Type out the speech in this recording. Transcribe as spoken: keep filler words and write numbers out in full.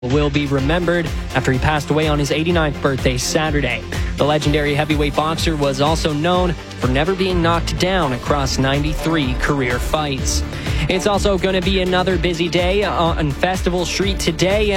will be remembered after he passed away on his eighty-ninth birthday Saturday. The legendary heavyweight boxer was also known for never being knocked down across ninety-three career fights. It's also going to be another busy day on Festival Street today.